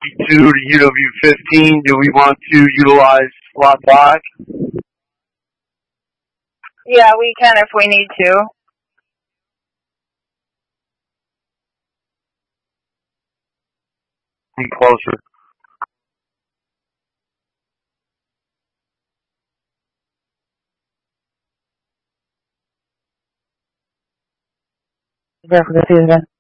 2 to UW15. Do we want to utilize slot 5? Yeah, we can if we need to. Be closer. Gracias,